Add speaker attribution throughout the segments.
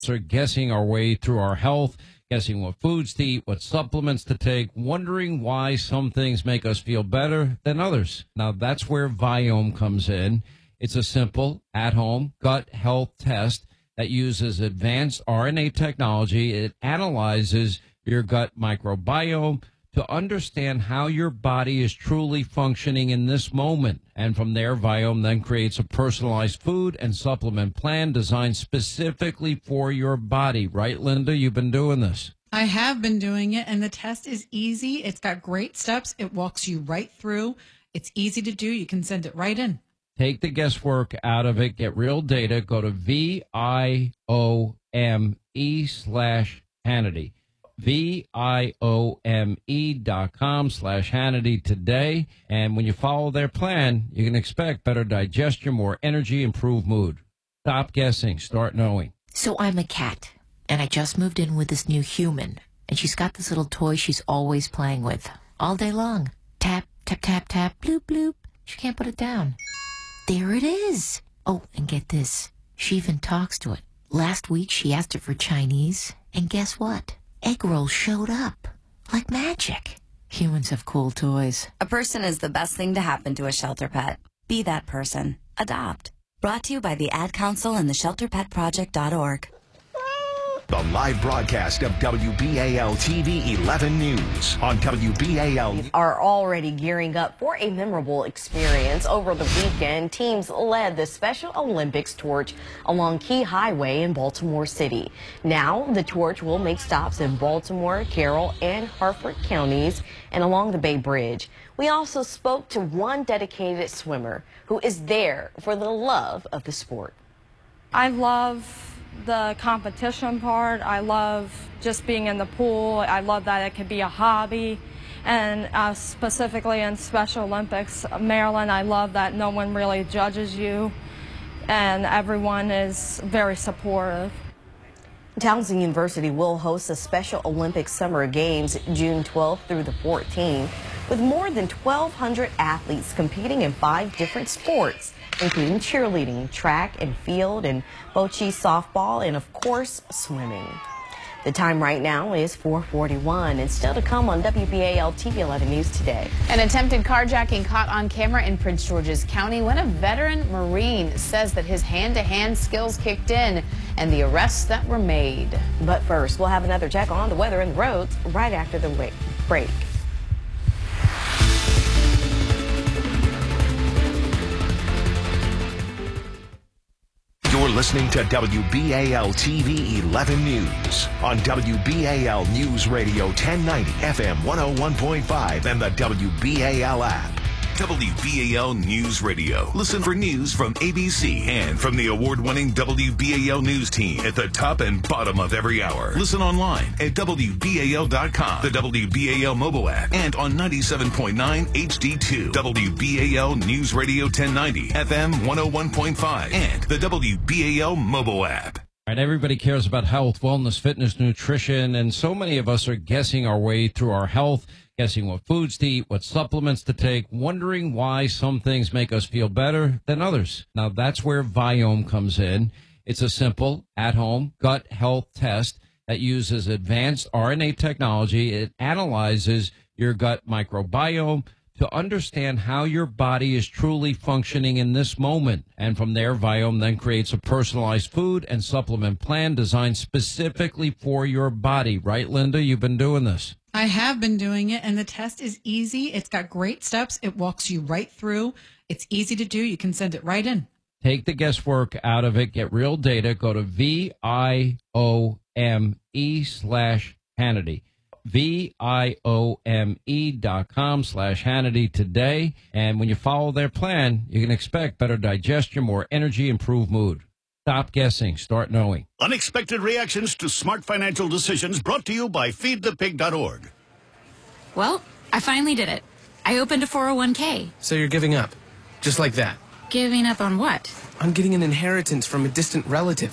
Speaker 1: are guessing our way through our health, guessing what foods to eat, what supplements to take, wondering why some things make us feel better than others. Now, that's where Viome comes in. It's a simple, at-home gut health test that uses advanced RNA technology. It analyzes your gut microbiome to understand how your body is truly functioning in this moment. And from there, Viome then creates a personalized food and supplement plan designed specifically for your body. Right, Linda? You've been doing this.
Speaker 2: I have been doing it, and the test is easy. It's got great steps. It walks you right through. It's easy to do. You can send it right in.
Speaker 1: Take the guesswork out of it. Get real data. Go to VIOME/Hannity. VIOME.com/Hannity today. And when you follow their plan, you can expect better digestion, more energy, improved mood. Stop guessing. Start knowing.
Speaker 3: So I'm a cat, and I just moved in with this new human. And she's got this little toy she's always playing with all day long. Tap, tap, tap, tap, bloop, bloop. She can't put it down. There it is. Oh, and get this. She even talks to it. Last week, she asked it for Chinese. And guess what? Egg rolls showed up. Like magic. Humans have cool toys.
Speaker 4: A person is the best thing to happen to a shelter pet. Be that person. Adopt. Brought to you by the Ad Council and the ShelterPetProject.org.
Speaker 5: The live broadcast of WBAL TV 11 News on WBAL.
Speaker 6: Are already gearing up for a memorable experience. Over the weekend, teams led the Special Olympics torch along Key Highway in Baltimore City. Now, the torch will make stops in Baltimore, Carroll, and Harford counties and along the Bay Bridge. We also spoke to one dedicated swimmer who is there for the love of the sport.
Speaker 7: I love the competition part. I love just being in the pool. I love that it could be a hobby. And specifically in Special Olympics, Maryland, I love that no one really judges you and everyone is very supportive.
Speaker 6: Towson University will host the Special Olympics Summer Games June 12th through the 14th with more than 1,200 athletes competing in 5 different sports, including cheerleading, track and field, and bocce softball, and of course, swimming. The time right now is 4:41, and still to come on WBAL TV 11 News today.
Speaker 8: An attempted carjacking caught on camera in Prince George's County when a veteran Marine says that his hand-to-hand skills kicked in and the arrests that were made.
Speaker 6: But first, we'll have another check on the weather and the roads right after the break.
Speaker 5: You're listening to WBAL TV 11 News on WBAL News Radio 1090 FM 101.5 and the WBAL app. WBAL News Radio. Listen for news from ABC and from the award-winning WBAL News team at the top and bottom of every hour. Listen online at WBAL.com, the WBAL mobile app, and on 97.9 HD2, WBAL News Radio 1090, FM 101.5, and the WBAL mobile app.
Speaker 1: All right, everybody cares about health, wellness, fitness, nutrition, and so many of us are guessing our way through our health, guessing what foods to eat, what supplements to take, wondering why some things make us feel better than others. Now, that's where Viome comes in. It's a simple, at-home gut health test that uses advanced RNA technology. It analyzes your gut microbiome to understand how your body is truly functioning in this moment. And from there, Viome then creates a personalized food and supplement plan designed specifically for your body. Right, Linda? You've been doing this.
Speaker 2: I have been doing it, and the test is easy. It's got great steps. It walks you right through. It's easy to do. You can send it right in.
Speaker 1: Take the guesswork out of it. Get real data. Go to VIOME/Hannity. VIOME.com/Hannity today. And when you follow their plan, you can expect better digestion, more energy, improved mood. Stop guessing. Start knowing.
Speaker 9: Unexpected reactions to smart financial decisions brought to you by feedthepig.org.
Speaker 10: Well, I finally did it. I opened a 401k.
Speaker 11: So you're giving up? Just like that?
Speaker 10: Giving up on what?
Speaker 11: On getting an inheritance from a distant relative.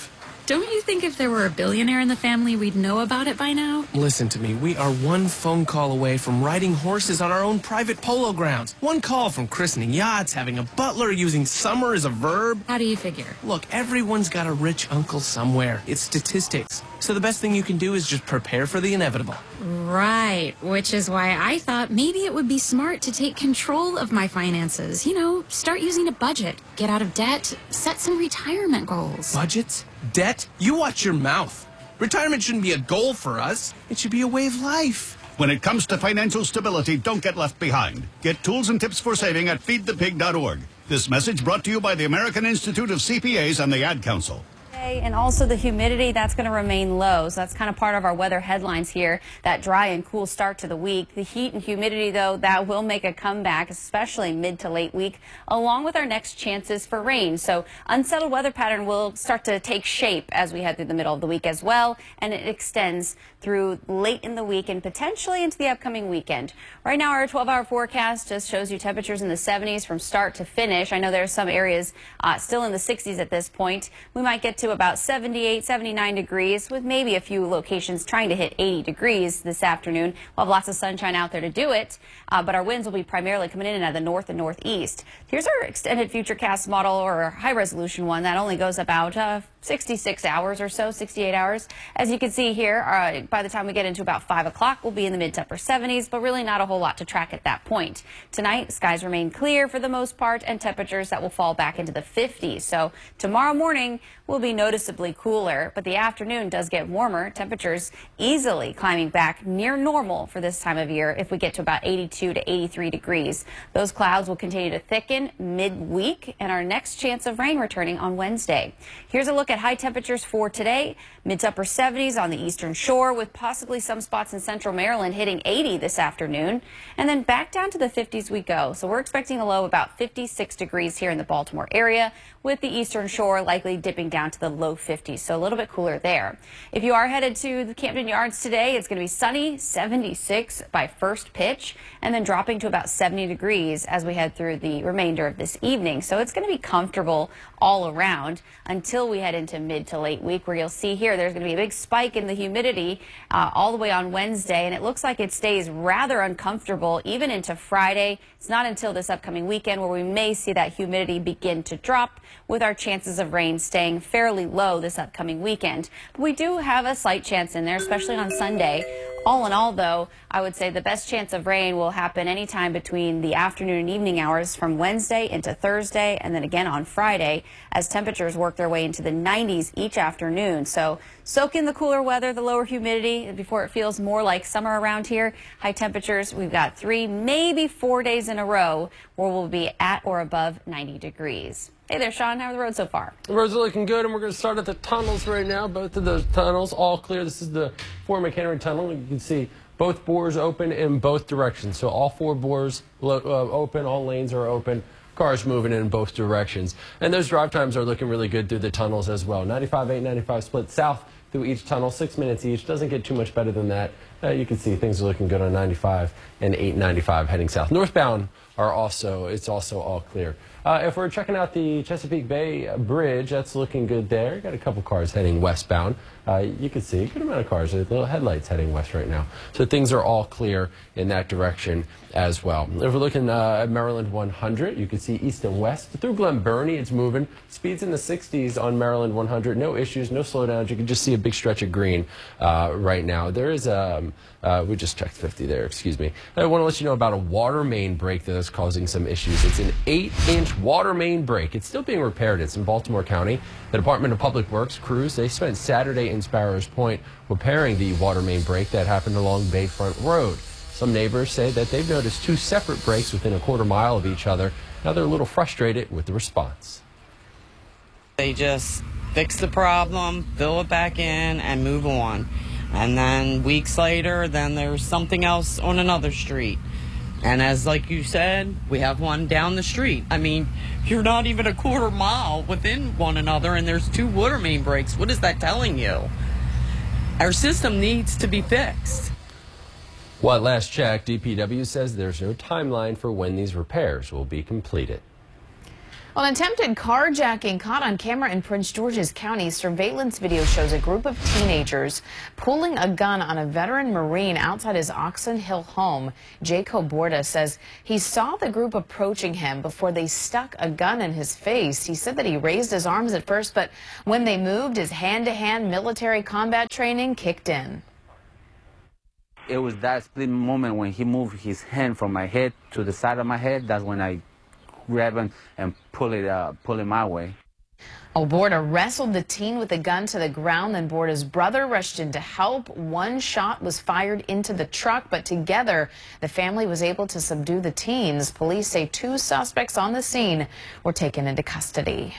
Speaker 10: Don't you think if there were a billionaire in the family, we'd know about it by now?
Speaker 11: Listen to me. We are one phone call away from riding horses on our own private polo grounds. One call from christening yachts, having a butler, using summer as a verb.
Speaker 10: How do you figure?
Speaker 11: Look, everyone's got a rich uncle somewhere. It's statistics. So the best thing you can do is just prepare for the inevitable.
Speaker 10: Right, which is why I thought maybe it would be smart to take control of my finances. You know, start using a budget, get out of debt, set some retirement goals.
Speaker 11: Budgets? Debt? You watch your mouth. Retirement shouldn't be a goal for us. It should be a way of life.
Speaker 9: When it comes to financial stability, don't get left behind. Get tools and tips for saving at feedthepig.org. This message brought to you by the American Institute of CPAs and the Ad Council.
Speaker 12: And also the humidity, that's going to remain low. So that's kind of part of our weather headlines here, that dry and cool start to the week. The heat and humidity, though, that will make a comeback, especially mid to late week, along with our next chances for rain. So unsettled weather pattern will start to take shape as we head through the middle of the week as well, and it extends through late in the week and potentially into the upcoming weekend. Right now, our 12-hour forecast just shows you temperatures in the 70s from start to finish. I know there are some areas still in the 60s at this point. We might get to about 78, 79 degrees, with maybe a few locations trying to hit 80 degrees this afternoon. We'll have lots of sunshine out there to do it, but our winds will be primarily coming in out of the north and northeast. Here's our extended futurecast model, or our high-resolution one, that only goes about 66 hours or so, 68 hours. As you can see here, by the time we get into about 5 o'clock, we'll be in the mid to upper 70s, but really not a whole lot to track at that point. Tonight, skies remain clear for the most part, and temperatures that will fall back into the 50s. So tomorrow morning will be noticeably cooler, but the afternoon does get warmer. Temperatures easily climbing back near normal for this time of year if we get to about 82 to 83 degrees. Those clouds will continue to thicken midweek, and our next chance of rain returning on Wednesday. Here's a look at high temperatures for today. Mid to upper 70s on the eastern shore, with possibly some spots in central Maryland hitting 80 this afternoon. And then back down to the 50s we go. So we're expecting a low about 56 degrees here in the Baltimore area, with the eastern shore likely dipping down to the low 50s, so a little bit cooler there. If you are headed to the Camden Yards today, it's going to be sunny, 76 by first pitch, and then dropping to about 70 degrees as we head through the remainder of this evening. So it's going to be comfortable all around until we head into mid to late week, where you'll see here there's going to be a big spike in the humidity all the way on Wednesday, and it looks like it stays rather uncomfortable even into Friday. It's not until this upcoming weekend where we may see that humidity begin to drop, with our chances of rain staying fairly low this upcoming weekend. But we do have a slight chance in there, especially on Sunday. All in all, though, I would say the best chance of rain will happen anytime between the afternoon and evening hours from Wednesday into Thursday, and then again on Friday, as temperatures work their way into the 90s each afternoon. So soak in the cooler weather, the lower humidity, before it feels more like summer around here. High temperatures, we've got 3, maybe 4 days in a row where we'll be at or above 90 degrees. Hey there, Sean. How are the roads so far?
Speaker 13: The roads are looking good, and we're going to start at the tunnels right now. Both of those tunnels all clear. This is the Fort McHenry Tunnel. You can see both bores open in both directions. So all 4 bores open, all lanes are open. Cars moving in both directions. And those drive times are looking really good through the tunnels as well. 95, 895 split south through each tunnel, 6 minutes each. Doesn't get too much better than that. You can see things are looking good on 95 and 895 heading south. Northbound it's also all clear. If we're checking out the Chesapeake Bay Bridge, that's looking good there. Got a couple cars heading westbound. You can see a good amount of cars, little headlights heading west right now. So things are all clear in that direction as well. If we're looking at Maryland 100, you can see east and west. Through Glen Burnie, it's moving. Speeds in the 60s on Maryland 100. No issues, no slowdowns. You can just see a big stretch of green right now. There is we just checked 50 there, excuse me. I want to let you know about a water main break that is causing some issues. It's an 8-inch water main break. It's still being repaired. It's in Baltimore County. The Department of Public Works crews, they spent Saturday in Sparrows Point repairing the water main break that happened along Bayfront Road. Some neighbors say that they've noticed 2 separate breaks within a quarter mile of each other. Now they're a little frustrated with the response.
Speaker 14: They just fix the problem, fill it back in, and move on. And then weeks later, then there's something else on another street. And as like you said, we have one down the street. I mean, you're not even a quarter mile within one another, and there's 2 water main breaks. What is that telling you? Our system needs to be fixed.
Speaker 13: Well, at last check, DPW says there's no timeline for when these repairs will be completed.
Speaker 8: Well, an attempted carjacking caught on camera in Prince George's County. Surveillance video shows a group of teenagers pulling a gun on a veteran Marine outside his Oxon Hill home. Jacob Borda says he saw the group approaching him before they stuck a gun in his face. He said that he raised his arms at first, but when they moved, his hand-to-hand military combat training kicked in.
Speaker 15: It was that split moment when he moved his hand from my head to the side of my head. That's when I grab him and pull him my way.
Speaker 8: Borda wrestled the teen with the gun to the ground, then Borda's brother rushed in to help. One shot was fired into the truck, but together the family was able to subdue the teens. Police say 2 suspects on the scene were taken into custody.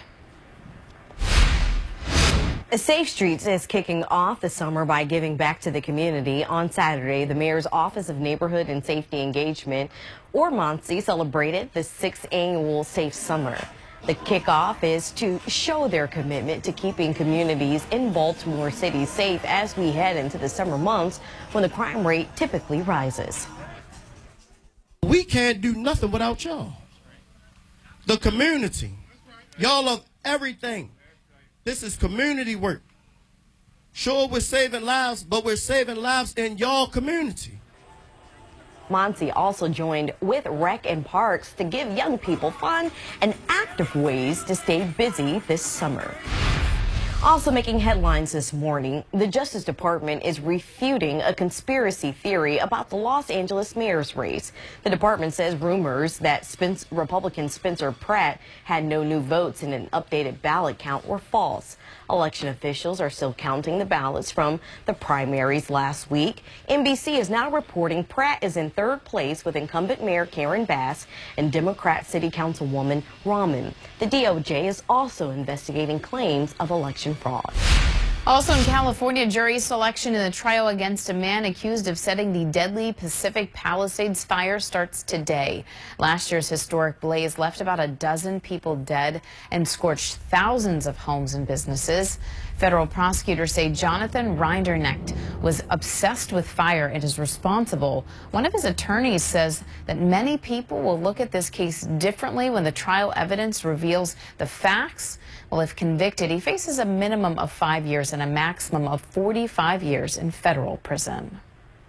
Speaker 6: Safe Streets is kicking off the summer by giving back to the community. On Saturday, the Mayor's Office of Neighborhood and Safety Engagement, or MONSE, celebrated the 6th annual Safe Summer. The kickoff is to show their commitment to keeping communities in Baltimore City safe as we head into the summer months when the crime rate typically rises.
Speaker 16: We can't do nothing without y'all. The community. Y'all are everything. This is community work. Sure, we're saving lives, but we're saving lives in y'all community.
Speaker 6: MONSE also joined with Rec and Parks to give young people fun and active ways to stay busy this summer. Also making headlines this morning, the Justice Department is refuting a conspiracy theory about the Los Angeles mayor's race. The department says rumors that Republican Spencer Pratt had no new votes in an updated ballot count were false. Election officials are still counting the ballots from the primaries last week. NBC is now reporting Pratt is in 3rd place with incumbent Mayor Karen Bass and Democrat City Councilwoman Rahman. The DOJ is also investigating claims of election fraud.
Speaker 8: Also in California, jury selection in the trial against a man accused of setting the deadly Pacific Palisades fire starts today. Last year's historic blaze left about a dozen people dead and scorched thousands of homes and businesses. Federal prosecutors say Jonathan Rinderknecht was obsessed with fire and is responsible. One of his attorneys says that many people will look at this case differently when the trial evidence reveals the facts. Well, if convicted, he faces a minimum of 5 years and a maximum of 45 years in federal prison.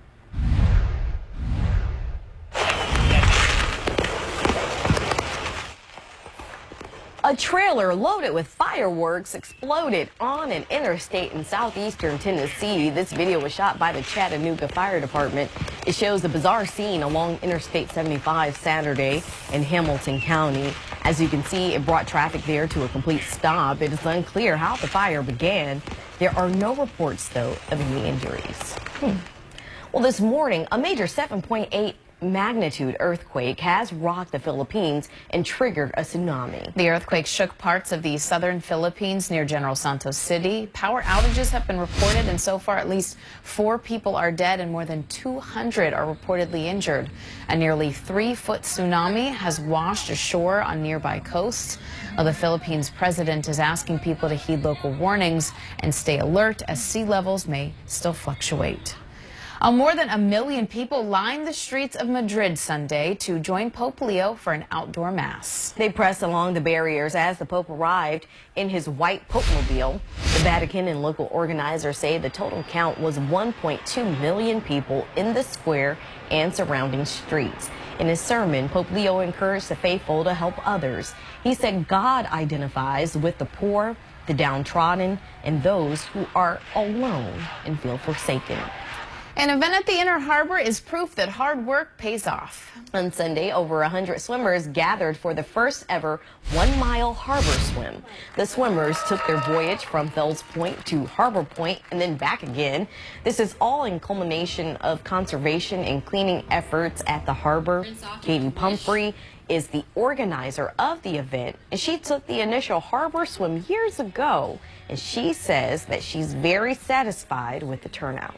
Speaker 6: A trailer loaded with fireworks exploded on an interstate in southeastern Tennessee. This video was shot by the Chattanooga Fire Department. It shows the bizarre scene along Interstate 75 Saturday in Hamilton County. As you can see, it brought traffic there to a complete stop. It is unclear how the fire began. There are no reports, though, of any injuries. Well, this morning, a major 7.8 magnitude earthquake has rocked the Philippines and triggered a tsunami.
Speaker 8: The earthquake shook parts of the southern Philippines near General Santos City. Power outages have been reported, and so far at least 4 people are dead and more than 200 are reportedly injured. A nearly 3-foot tsunami has washed ashore on nearby coasts. The Philippines president is asking people to heed local warnings and stay alert as sea levels may still fluctuate. More than 1 million people lined the streets of Madrid Sunday to join Pope Leo for an outdoor mass.
Speaker 6: They pressed along the barriers as the Pope arrived in his white Pope-mobile. The Vatican and local organizers say the total count was 1.2 million people in the square and surrounding streets. In his sermon, Pope Leo encouraged the faithful to help others. He said God identifies with the poor, the downtrodden, and those who are alone and feel forsaken.
Speaker 8: An event at the Inner Harbor is proof that hard work pays off.
Speaker 6: On Sunday, over 100 swimmers gathered for the first ever 1-mile harbor swim. The swimmers took their voyage from Fells Point to Harbor Point and then back again. This is all in culmination of conservation and cleaning efforts at the harbor. Katie Pumphrey is the organizer of the event, and she took the initial harbor swim years ago, and she says that she's very satisfied with the turnout.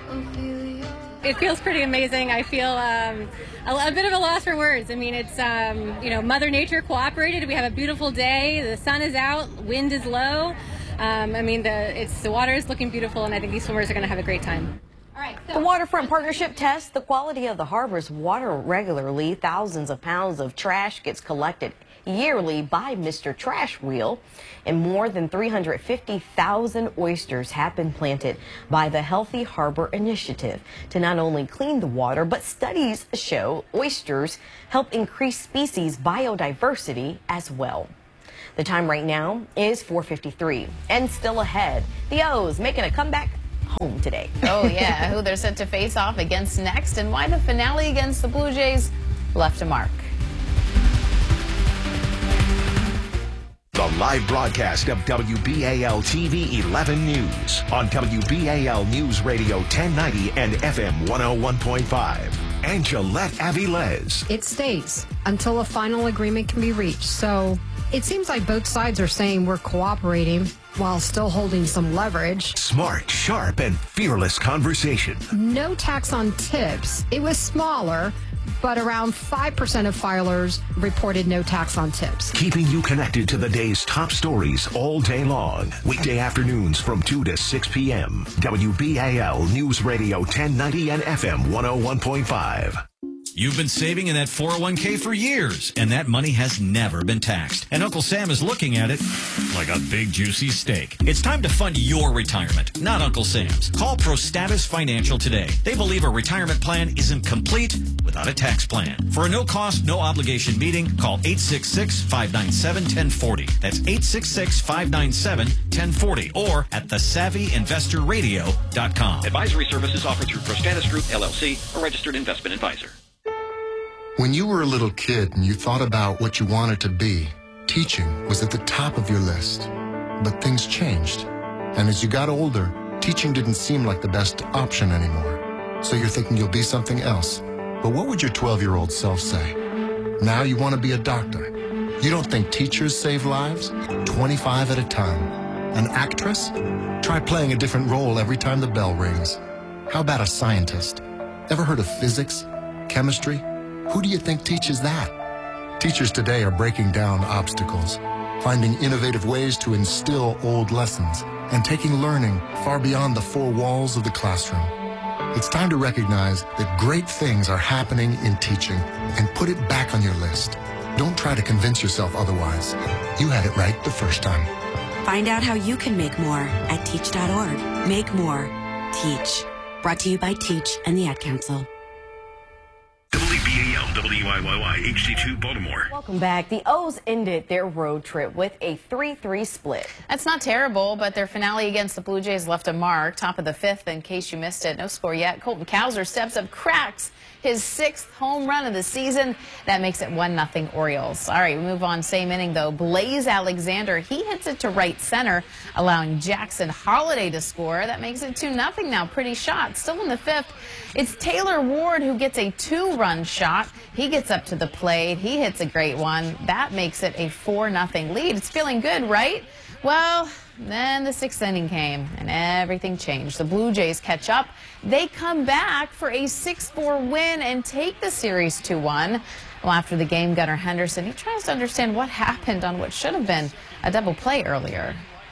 Speaker 17: It feels pretty amazing. I feel a bit of a loss for words. I mean, it's, you know, Mother Nature cooperated. We have a beautiful day. The sun is out. Wind is low. I mean, the water is looking beautiful, and I think these swimmers are going to have a great time.
Speaker 6: The Waterfront Partnership tests the quality of the harbor's water regularly. Thousands of pounds of trash gets collected yearly by Mr. Trash Wheel, and more than 350,000 oysters have been planted by the Healthy Harbor Initiative to not only clean the water, but studies show oysters help increase species biodiversity as well. The time right now is 4:53, and still ahead, the O's making a comeback home today.
Speaker 8: Oh yeah, who they're set to face off against next, and why the finale against the Blue Jays left a mark.
Speaker 5: The live broadcast of WBAL TV 11 News on WBAL News Radio 1090 and FM 101.5. And Gillette Avilés.
Speaker 18: It states until a final agreement can be reached. So it seems like both sides are saying we're cooperating while still holding some leverage.
Speaker 5: Smart, sharp, and fearless conversation.
Speaker 18: No tax on tips. It was smaller, but around 5% of filers reported no tax on tips.
Speaker 5: Keeping you connected to the day's top stories all day long. Weekday afternoons from 2 to 6 p.m. WBAL News Radio 1090 and FM 101.5.
Speaker 19: You've been saving in that 401k for years, and that money has never been taxed. And Uncle Sam is looking at it like a big, juicy steak. It's time to fund your retirement, not Uncle Sam's. Call ProStatus Financial today. They believe a retirement plan isn't complete without a tax plan. For a no-cost, no-obligation meeting, call 866-597-1040. That's 866-597-1040 or at thesavvyinvestorradio.com.
Speaker 20: Advisory services offered through ProStatus Group, LLC, a registered investment advisor.
Speaker 21: When you were a little kid and you thought about what you wanted to be, teaching was at the top of your list. But things changed. And as you got older, teaching didn't seem like the best option anymore. So you're thinking you'll be something else. But what would your 12-year-old self say? Now you want to be a doctor. You don't think teachers save lives? 25 at a time. An actress? Try playing a different role every time the bell rings. How about a scientist? Ever heard of physics? Chemistry? Who do you think teaches that? Teachers today are breaking down obstacles, finding innovative ways to instill old lessons, and taking learning far beyond the four walls of the classroom. It's time to recognize that great things are happening in teaching and put it back on your list. Don't try to convince yourself otherwise. You had it right the first time.
Speaker 22: Find out how you can make more at teach.org. Make more. Teach. Brought to you by Teach and the Ad Council.
Speaker 5: WBAL, WIYY, HD2 Baltimore.
Speaker 6: Welcome back. The O's ended their road trip with a 3-3 split.
Speaker 8: That's not terrible, but their finale against the Blue Jays left a mark. Top of the fifth, in case you missed it. No score yet. Colton Cowser steps up, cracks his 6th home run of the season. That makes it 1-0 Orioles. All right, we move on. Same inning, though. Blaze Alexander, he hits it to right center, allowing Jackson Holliday to score. That makes it 2-0 now. Pretty shot. Still in the 5th. It's Taylor Ward who gets a 2-run shot. He gets up to the plate. He hits a great one. That makes it a 4-0 lead. It's feeling good, right? Well, then the 6th inning came and everything changed. The Blue Jays catch up. They come back for a 6-4 win and take the series 2-1. Well, after the game, Gunnar Henderson, he tries to understand what happened on what should have been a double play earlier.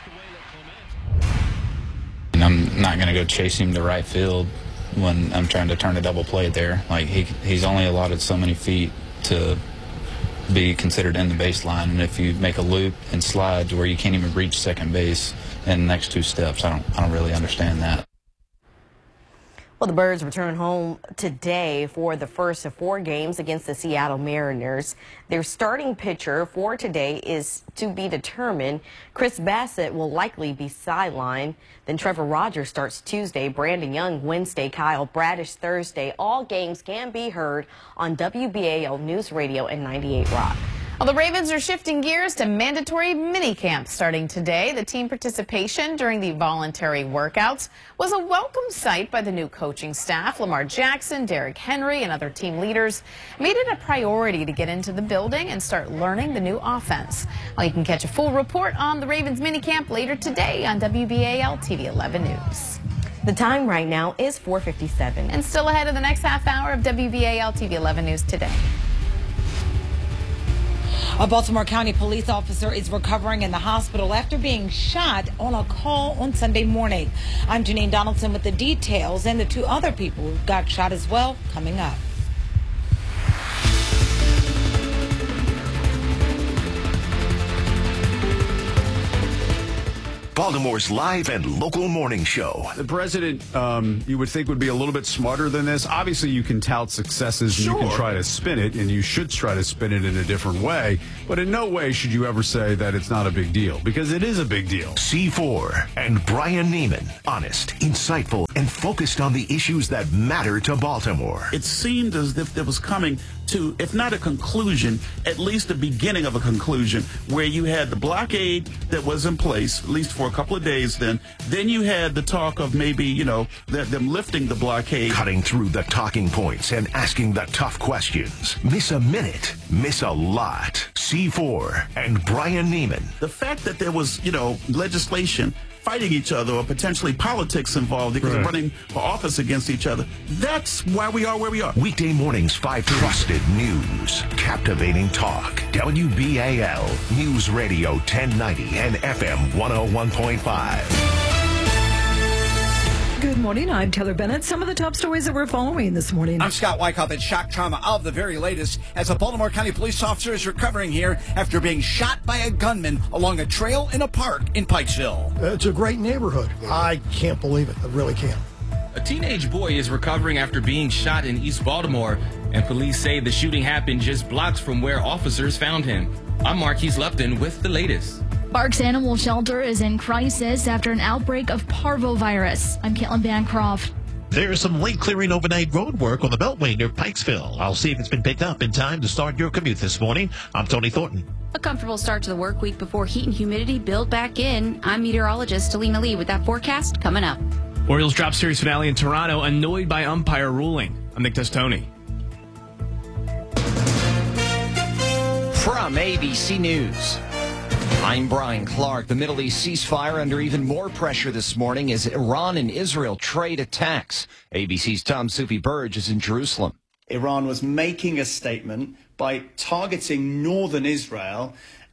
Speaker 23: And I'm not going to go chase him to right field when I'm trying to turn a double play there. Like he's only allotted so many feet to be considered in the baseline, and if you make a loop and slide to where you can't even reach second base in the next 2 steps, I don't really understand that.
Speaker 6: Well, the Birds return home today for the first of 4 games against the Seattle Mariners. Their starting pitcher for today is to be determined. Chris Bassett will likely be sidelined. Then Trevor Rogers starts Tuesday, Brandon Young Wednesday, Kyle Bradish Thursday. All games can be heard on WBAL News Radio and 98 Rock.
Speaker 8: Well, the Ravens are shifting gears to mandatory minicamp starting today. The team participation during the voluntary workouts was a welcome sight by the new coaching staff. Lamar Jackson, Derrick Henry, and other team leaders made it a priority to get into the building and start learning the new offense. Well, you can catch a full report on the Ravens minicamp later today on WBAL TV 11 News.
Speaker 6: The time right now is 4:57.
Speaker 8: And still ahead of the next half hour of WBAL TV 11 News today.
Speaker 24: A Baltimore County police officer is recovering in the hospital after being shot on a call on Sunday morning. I'm Janine Donaldson with the details, and the 2 other people who got shot as well coming up.
Speaker 5: Baltimore's live and local morning show.
Speaker 2: The president, you would think, would be a little bit smarter than this. Obviously, you can tout successes and you can try to spin it, and you should try to spin it in a different way. But in no way should you ever say that it's not a big deal, because it is a big deal.
Speaker 5: C4 and Brian Neiman. Honest, insightful, and focused on the issues that matter to Baltimore.
Speaker 3: It seemed as if it was coming to, if not a conclusion, at least the beginning of a conclusion, where you had the blockade that was in place, at least for a couple of days then. Then you had the talk of maybe, them lifting the blockade.
Speaker 5: Cutting through the talking points and asking the tough questions. Miss a minute, miss a lot. C4 and Brian Neiman.
Speaker 3: The fact that there was, legislation fighting each other or potentially politics involved because of running for office against each other. That's why we are where we are.
Speaker 5: Weekday mornings, 5 trusted news, captivating talk. WBAL News Radio 1090 and FM 101.5.
Speaker 4: Good morning. I'm Taylor Bennett. Some of the top stories that we're following this morning.
Speaker 7: I'm Scott Wyckoff at Shock Trauma of the very latest as a Baltimore County police officer is recovering here after being shot by a gunman along a trail in a park in Pikesville.
Speaker 25: It's a great neighborhood. I can't believe it. I really can't.
Speaker 26: A teenage boy is recovering after being shot in East Baltimore, and police say the shooting happened just blocks from where officers found him. I'm Marquise Lupton with the latest.
Speaker 27: Barks Animal Shelter is in crisis after an outbreak of parvovirus. I'm Caitlin Bancroft.
Speaker 28: There's some late clearing overnight road work on the Beltway near Pikesville. I'll see if it's been picked up in time to start your commute this morning. I'm Tony Thornton.
Speaker 10: A comfortable start to the work week before heat and humidity build back in. I'm meteorologist Talina Lee with that forecast coming up.
Speaker 29: Orioles drop series finale in Toronto, annoyed by umpire ruling. I'm Nick Testoni.
Speaker 30: From ABC News, I'm Brian Clark. The Middle East ceasefire under even more pressure this morning as Iran and Israel trade attacks. ABC's Tom Sufi Burge is in Jerusalem.
Speaker 31: Iran was making a statement by targeting northern Israel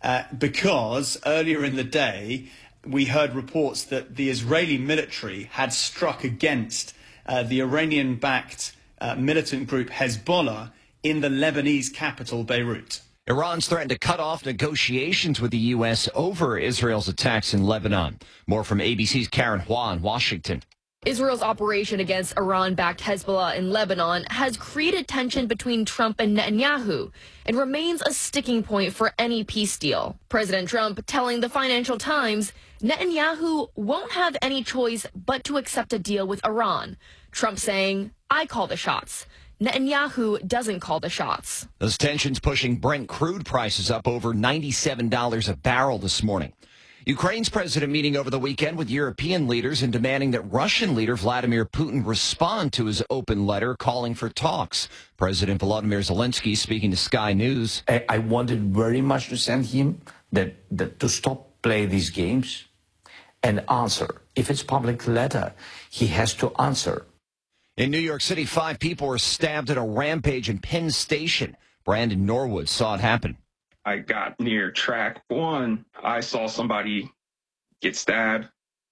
Speaker 31: because earlier in the day we heard reports that the Israeli military had struck against the Iranian-backed militant group Hezbollah in the Lebanese capital, Beirut.
Speaker 30: Iran's threatened to cut off negotiations with the U.S. over Israel's attacks in Lebanon. More from ABC's Karen Hua in Washington.
Speaker 32: Israel's operation against Iran-backed Hezbollah in Lebanon has created tension between Trump and Netanyahu and remains a sticking point for any peace deal. President Trump telling the Financial Times Netanyahu won't have any choice but to accept a deal with Iran. Trump saying, I call the shots. Netanyahu doesn't call the shots.
Speaker 30: Those tensions pushing Brent crude prices up over $97 a barrel this morning. Ukraine's president meeting over the weekend with European leaders and demanding that Russian leader Vladimir Putin respond to his open letter calling for talks. President Volodymyr Zelensky speaking to Sky News.
Speaker 33: I wanted very much to send him that to stop play these games and answer. If it's public letter, he has to answer.
Speaker 30: In New York City, 5 people were stabbed at a rampage in Penn Station. Brandon Norwood saw it happen.
Speaker 34: I got near track 1. I saw somebody get stabbed.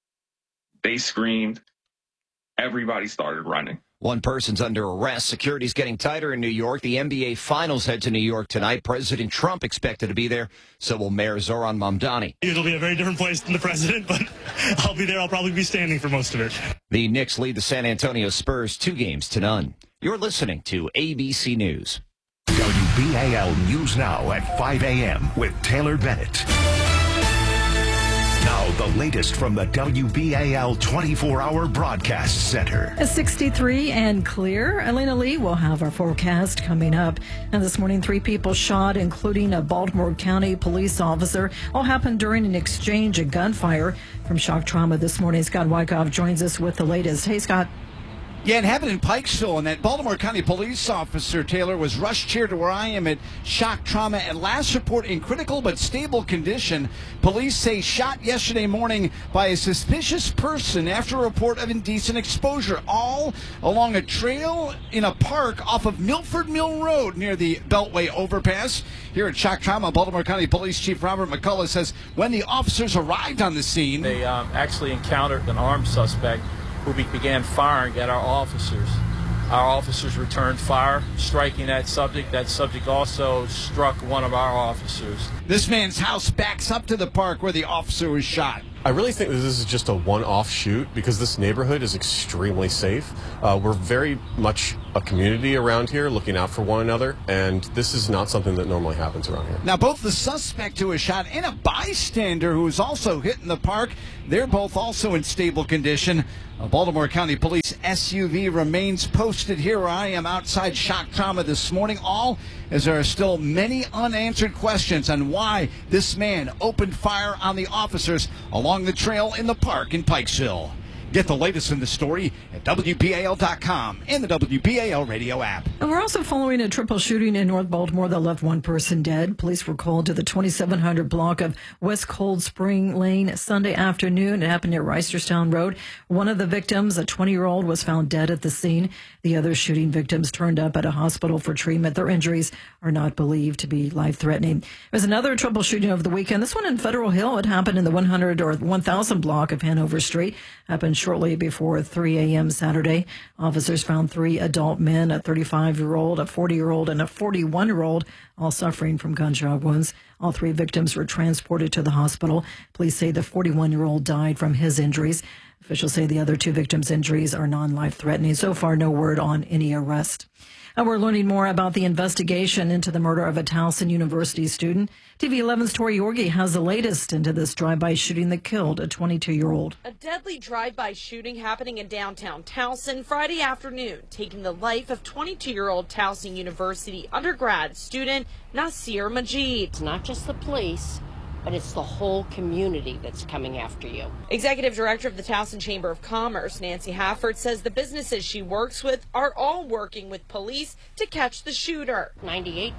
Speaker 34: They screamed. Everybody started running.
Speaker 30: One person's under arrest. Security's getting tighter in New York. The NBA Finals head to New York tonight. President Trump expected to be there. So will Mayor Zoran Mamdani.
Speaker 35: It'll be a very different place than the president, but I'll be there. I'll probably be standing for most of it.
Speaker 30: The Knicks lead the San Antonio Spurs 2-0. You're listening to ABC News.
Speaker 5: WBAL News Now at 5 a.m. with Taylor Bennett. Now, the latest from the WBAL 24-hour broadcast center.
Speaker 4: 63 and clear. Elena Lee will have our forecast coming up. And this morning, 3 people shot, including a Baltimore County police officer. All happened during an exchange of gunfire. From Shock Trauma this morning, Scott Wyckoff joins us with the latest. Hey, Scott.
Speaker 7: Yeah, it happened in Pikesville, and that Baltimore County police officer, Taylor, was rushed here to where I am at Shock Trauma. At last report, in critical but stable condition. Police say shot yesterday morning by a suspicious person after a report of indecent exposure, all along a trail in a park off of Milford Mill Road near the Beltway overpass. Here at Shock Trauma, Baltimore County Police Chief Robert McCullough says when the officers arrived on the scene,
Speaker 36: they actually encountered an armed suspect who began firing at our officers. Our officers returned fire, striking that subject. That subject also struck one of our officers.
Speaker 7: This man's house backs up to the park where the officer was shot.
Speaker 1: I really think that this is just a one-off shoot because this neighborhood is extremely safe. We're very much a community around here looking out for one another, and this is not something that normally happens around here.
Speaker 7: Now, both the suspect who was shot and a bystander who was also hit in the park, they're both also in stable condition. A Baltimore County Police SUV remains posted here where I am outside Shock Trauma this morning, all as there are still many unanswered questions on why this man opened fire on the officers along the trail in the park in Pikesville. Get the latest in the story at WBAL.com and the WBAL radio app.
Speaker 4: And we're also following a triple shooting in North Baltimore that left one person dead. Police were called to the 2700 block of West Cold Spring Lane Sunday afternoon. It happened near Reisterstown Road. One of the victims, a 20-year-old, was found dead at the scene. The other shooting victims turned up at a hospital for treatment. Their injuries are not believed to be life-threatening. There's another triple shooting over the weekend. This one in Federal Hill. It happened in the 100 or 1000 block of Hanover Street. Happened shortly before 3 a.m. Saturday. Officers found 3 adult men, a 35-year-old, a 40-year-old, and a 41-year-old, all suffering from gunshot wounds. All 3 victims were transported to the hospital. Police say the 41-year-old died from his injuries. Officials say the other 2 victims' injuries are non-life-threatening. So far, no word on any arrest. And we're learning more about the investigation into the murder of a Towson University student. TV 11's Tori Yorgi has the latest into this drive-by shooting that killed a 22-year-old.
Speaker 6: A deadly drive-by shooting happening in downtown Towson Friday afternoon, taking the life of 22-year-old Towson University undergrad student Nasir Majid.
Speaker 9: It's not just the police, but it's the whole community that's coming after you.
Speaker 6: Executive Director of the Towson Chamber of Commerce, Nancy Hafford, says the businesses she works with are all working with police to catch the shooter.
Speaker 9: 98%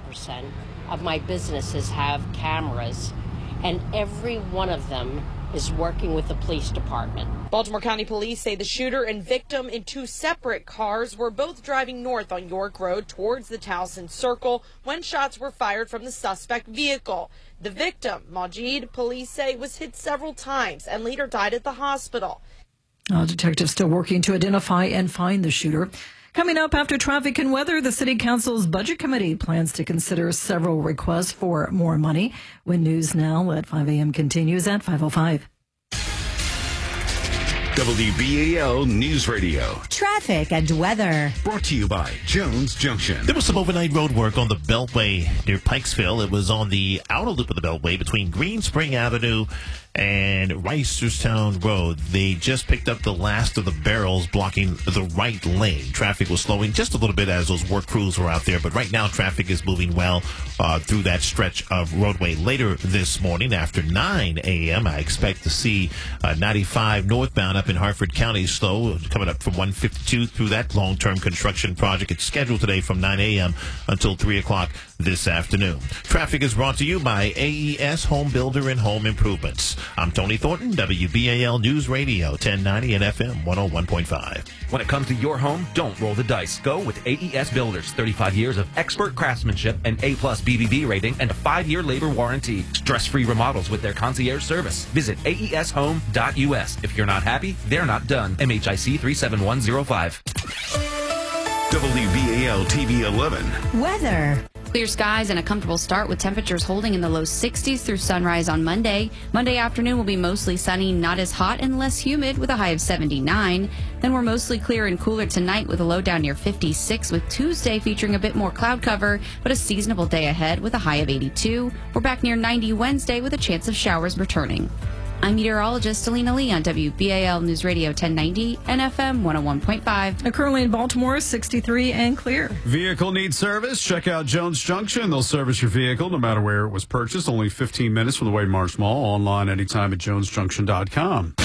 Speaker 9: of my businesses have cameras, and every one of them is working with the police department.
Speaker 6: Baltimore County Police say the shooter and victim in 2 separate cars were both driving north on York Road towards the Towson Circle when shots were fired from the suspect vehicle. The victim, Majid, police say was hit several times and later died at the hospital.
Speaker 4: Detectives still working to identify and find the shooter. Coming up after traffic and weather, the City Council's Budget Committee plans to consider several requests for more money. When News Now at 5 a.m. continues at 5:05.
Speaker 11: WBAL News Radio.
Speaker 12: Traffic and weather.
Speaker 11: Brought to you by Jones Junction.
Speaker 28: There was some overnight road work on the Beltway near Pikesville. It was on the outer loop of the Beltway between Green Spring Avenue and Reisterstown Road. They just picked up the last of the barrels blocking the right lane. Traffic was slowing just a little bit as those work crews were out there, but right now traffic is moving well through that stretch of roadway. Later this morning after 9 a.m., I expect to see 95 northbound up in Hartford County slow, coming up from 152 through that long-term construction project. It's scheduled today from 9 a.m. until 3 o'clock this afternoon. Traffic is brought to you by AES Home Builder and Home Improvements. I'm Tony Thornton, WBAL News Radio, 1090 and FM 101.5.
Speaker 13: When it comes to your home, don't roll the dice. Go with AES Builders. 35 years of expert craftsmanship, an A+ BBB rating, and a 5-year labor warranty. Stress-free remodels with their concierge service. Visit aeshome.us. If you're not happy, they're not done. MHIC 37105.
Speaker 11: WBAL TV 11.
Speaker 12: Weather.
Speaker 14: Clear skies and a comfortable start with temperatures holding in the low 60s through sunrise on Monday. Monday afternoon will be mostly sunny, not as hot and less humid with a high of 79. Then we're mostly clear and cooler tonight with a low down near 56, with Tuesday featuring a bit more cloud cover, but a seasonable day ahead with a high of 82. We're back near 90 Wednesday with a chance of showers returning. I'm meteorologist Alina Lee on WBAL News Radio 1090 and FM 101.5.
Speaker 4: Currently in Baltimore, 63 and clear.
Speaker 2: Vehicle needs service? Check out Jones Junction. They'll service your vehicle no matter where it was purchased. Only 15 minutes from the Wade Marsh Mall. Online anytime at jonesjunction.com.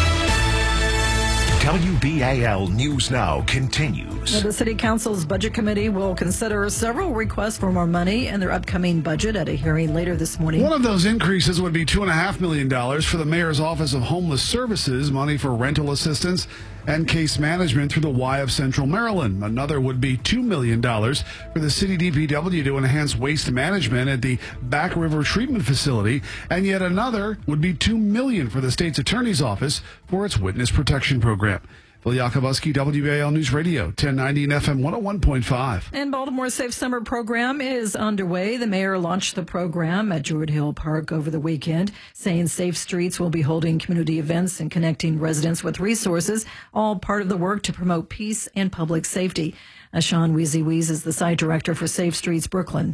Speaker 5: WBAL News Now continues.
Speaker 4: The City Council's Budget Committee will consider several requests for more money in their upcoming budget at a hearing later this morning.
Speaker 15: One of those increases would be $2.5 million for the Mayor's Office of Homeless Services, money for rental assistance and case management through the Y of Central Maryland. Another would be $2 million for the city DPW to enhance waste management at the Back River Treatment Facility, and yet another would be $2 million for the state's attorney's office for its witness protection program. Bill Yakubuski, WBAL News Radio, 1090 and FM 101.5.
Speaker 4: And Baltimore's Safe Summer program is underway. The mayor launched the program at Druid Hill Park over the weekend, saying Safe Streets will be holding community events and connecting residents with resources, all part of the work to promote peace and public safety. Sean Weezy Weeze is the site director for Safe Streets Brooklyn.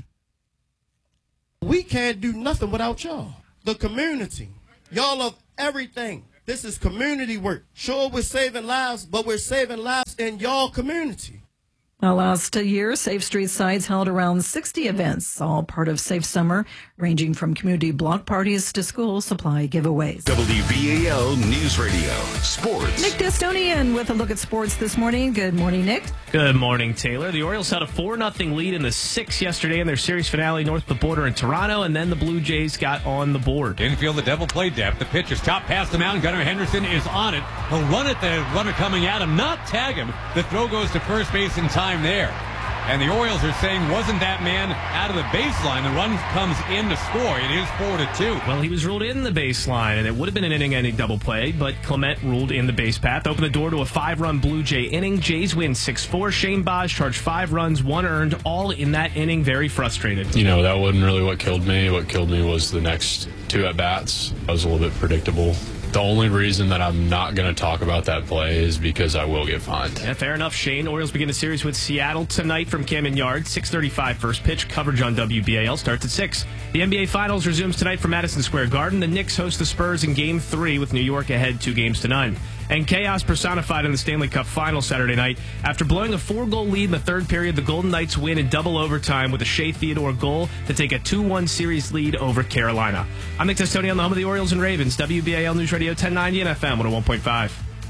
Speaker 3: We can't do nothing without y'all. The community. Y'all are everything. This is community work. Sure, we're saving lives, but we're saving lives in y'all community.
Speaker 4: Last year, Safe Streets sites held around 60 events, all part of Safe Summer, ranging from community block parties to school supply giveaways.
Speaker 11: WBAL News Radio, sports.
Speaker 4: Nick D'Estonian with a look at sports this morning. Good morning, Nick.
Speaker 8: Good morning, Taylor. The Orioles had a 4-0 lead in the 6th yesterday in their series finale north of the border in Toronto, and then the Blue Jays got on the board.
Speaker 10: Infield, the Devil play depth. The pitch is chopped past the mound. Gunnar Henderson is on it. He'll run at the runner coming at him, not tag him. The throw goes to first base in time there. And the Orioles are saying, wasn't that man out of the baseline? The run comes in to score. It is 4-2.
Speaker 8: Well, he was ruled in the baseline, and it would have been an inning-ending double play, but Clement ruled in the base path. Opened the door to a 5-run Blue Jay inning. Jays win 6-4. Shane Baz charged 5 runs, 1 earned, all in that inning. Very frustrated.
Speaker 16: You know, that wasn't really what killed me. What killed me was the next 2 at-bats. That was a little bit predictable. The only reason that I'm not going to talk about that play is because I will get fined.
Speaker 8: Yeah, fair enough, Shane. Orioles begin a series with Seattle tonight from Camden Yards. 6:35 first pitch. Coverage on WBAL starts at 6. The NBA Finals resumes tonight from Madison Square Garden. The Knicks host the Spurs in Game 3 with New York ahead 2-9. And chaos personified in the Stanley Cup Final Saturday night. After blowing a 4-goal lead in the third period, the Golden Knights win in double overtime with a Shea Theodore goal to take a 2-1 series lead over Carolina. I'm Nick D'Estonian on the home of the Orioles and Ravens, WBAL News Radio 1090 and FM 101.5.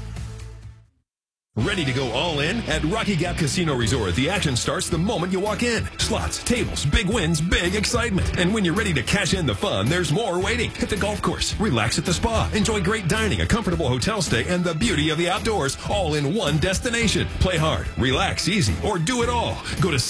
Speaker 17: Ready to go all in? At Rocky Gap Casino Resort, the action starts the moment you walk in. Slots, tables, big wins, big excitement. And when you're ready to cash in the fun, there's more waiting. Hit the golf course, relax at the spa, enjoy great dining, a comfortable hotel stay, and the beauty of the outdoors, all in one destination. Play hard, relax easy, or do it all. Go to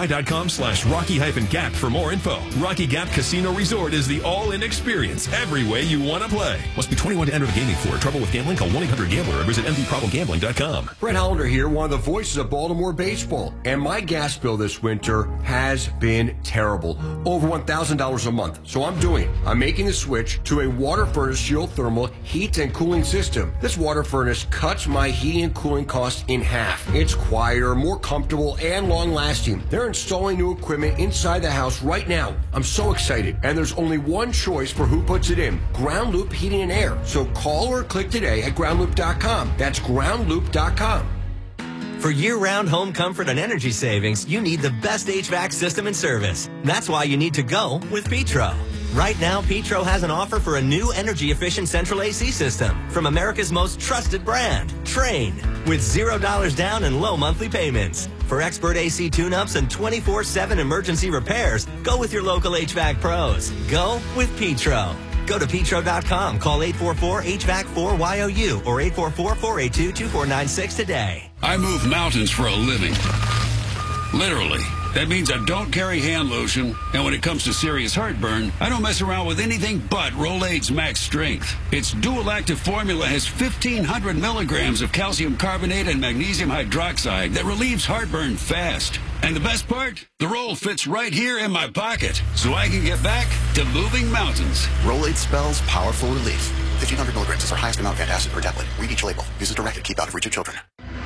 Speaker 17: cnty.com/Rocky-Gap for more info. Rocky Gap Casino Resort is the all-in experience every way you want to play. Must be 21 to enter the gaming floor. Trouble with gambling? Call 1-800-GAMBLER or visit mdproblemgambling.com.
Speaker 18: Brett Hollander here, one of the voices of Baltimore baseball. And my gas bill this winter has been terrible. Over $1,000 a month. So I'm doing it. I'm making the switch to a water furnace geothermal heat and cooling system. This water furnace cuts my heating and cooling costs in half. It's quieter, more comfortable, and long-lasting. They're installing new equipment inside the house right now. I'm so excited. And there's only one choice for who puts it in. Ground Loop Heating and Air. So call or click today at groundloop.com. That's groundloop.com.
Speaker 19: For year-round home comfort and energy savings, you need the best HVAC system and service. That's why you need to go with Petro. Right now, Petro has an offer for a new energy-efficient central AC system from America's most trusted brand, Trane, with $0 down and low monthly payments. For expert AC tune-ups and 24/7 emergency repairs, go with your local HVAC pros. Go with Petro. Go to petro.com, call 844-HVAC-4YOU or 844-482-2496 today.
Speaker 20: I move mountains for a living. Literally. That means I don't carry hand lotion, and when it comes to serious heartburn, I don't mess around with anything but Rolaids Max Strength. Its dual-active formula has 1,500 milligrams of calcium carbonate and magnesium hydroxide that relieves heartburn fast. And the best part? The roll fits right here in my pocket, so I can get back to moving mountains.
Speaker 21: Rolaids spells powerful relief. 1,500 milligrams is our highest amount of antacid per tablet. Read each label. Use as directed. Keep out of reach of children.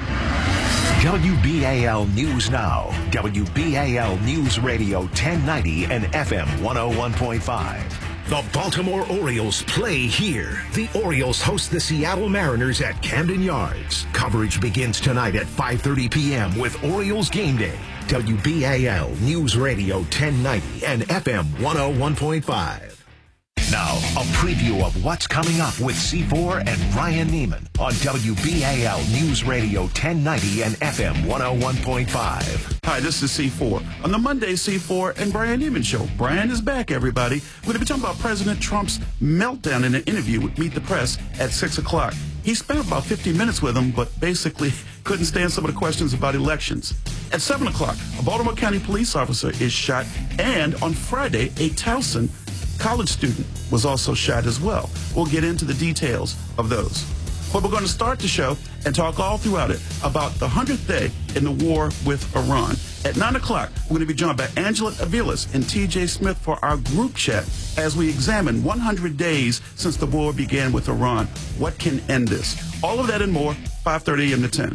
Speaker 5: WBAL News Now. WBAL News Radio 1090 and FM 101.5.
Speaker 22: The Baltimore Orioles play here. The Orioles host the Seattle Mariners at Camden Yards. Coverage begins tonight at 5:30 p.m. with Orioles Game Day. WBAL News Radio 1090 and FM 101.5.
Speaker 5: Now, a preview of what's coming up with C4 and Ryan Neiman on WBAL News Radio 1090 and FM 101.5.
Speaker 23: Hi, this is C4. On the Monday C4 and Brian Neiman Show. Brian is back, everybody. We're going to be talking about President Trump's meltdown in an interview with Meet the Press at 6 o'clock. He spent about 15 minutes with him, but basically couldn't stand some of the questions about elections. At 7 o'clock, a Baltimore County police officer is shot, and on Friday, a Towson college student was also shot as well. We'll get into the details of those. But we're going to start the show and talk all throughout it about the 100th day in the war with Iran. At 9 o'clock, we're going to be joined by Angela Aviles and TJ Smith for our group chat as we examine 100 days since the war began with Iran. What can end this? All of that and more, 5:30 a.m. to 10.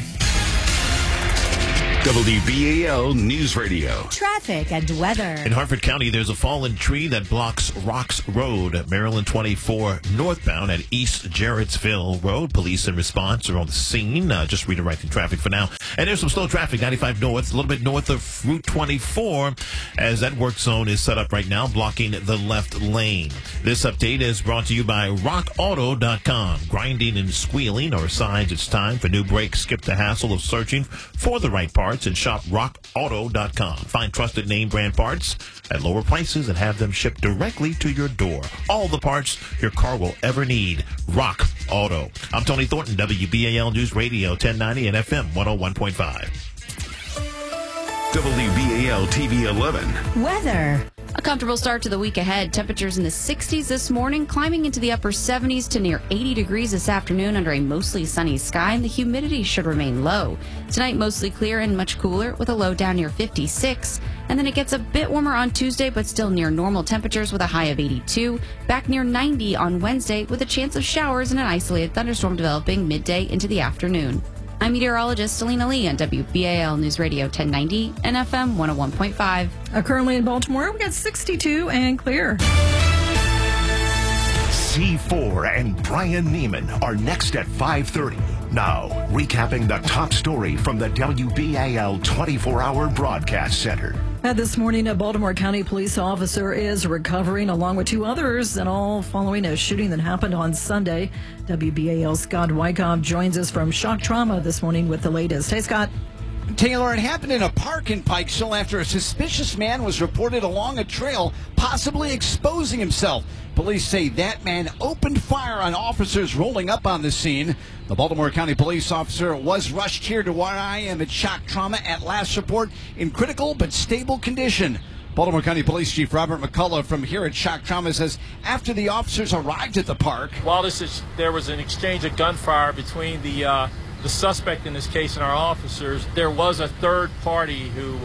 Speaker 11: WBAL News Radio.
Speaker 12: Traffic and weather.
Speaker 28: In Harford County, there's a fallen tree that blocks Rocks Road, Maryland 24 northbound at East Jarrettsville Road. Police in response are on the scene, just redirecting traffic for now. And there's some slow traffic, 95 north, a little bit north of Route 24, as that work zone is set up right now, blocking the left lane. This update is brought to you by RockAuto.com. Grinding and squealing are signs it's time for new brakes. Skip the hassle of searching for the right parts and shop RockAuto.com. Find trusted name brand parts at lower prices and have them shipped directly to your door. All the parts your car will ever need. Rock Auto. I'm Tony Thornton, WBAL News Radio 1090 and FM 101.5.
Speaker 11: WBAL TV 11.
Speaker 12: Weather.
Speaker 14: A comfortable start to the week ahead. Temperatures in the 60s this morning, climbing into the upper 70s to near 80 degrees this afternoon under a mostly sunny sky, and the humidity should remain low. Tonight, mostly clear and much cooler with a low down near 56. And then it gets a bit warmer on Tuesday, but still near normal temperatures with a high of 82. Back near 90 on Wednesday with a chance of showers and an isolated thunderstorm developing midday into the afternoon. I'm meteorologist Selena Lee on WBAL News Radio 1090 and FM 101.5.
Speaker 4: Currently in Baltimore, we got 62 and clear.
Speaker 22: C4 and Brian Neiman are next at 5:30. Now, recapping the top story from the WBAL 24-hour broadcast center.
Speaker 4: This morning, a Baltimore County police officer is recovering along with two others, and all following a shooting that happened on Sunday. WBAL's Scott Wyckoff joins us from Shock Trauma this morning with the latest. Hey, Scott.
Speaker 1: Taylor, it happened in a park in Pikesville after a suspicious man was reported along a trail, possibly exposing himself. Police say that man opened fire on officers rolling up on the scene. The Baltimore County police officer was rushed here to where I am at Shock Trauma at last report in critical but stable condition. Baltimore County Police Chief Robert McCullough from here at Shock Trauma says after the officers arrived at the park.
Speaker 6: While there was an exchange of gunfire between the suspect in this case and our officers, there was a third party who